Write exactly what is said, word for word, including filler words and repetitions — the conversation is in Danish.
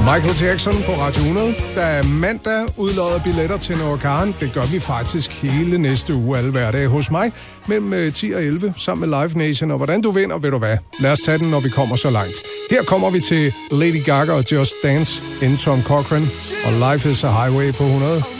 Michael Jackson på Radio hundrede. Der er mandag udlodder billetter til Noah Kahan. Det gør vi faktisk hele næste uge, alle hverdage hos mig, mellem ti og elleve, sammen med Live Nation. Og hvordan du vinder, ved du hvad? Lad os tage den, når vi kommer så langt. Her kommer vi til Lady Gaga og Just Dance, inden Tom Cochrane og Life is a Highway på hundrede.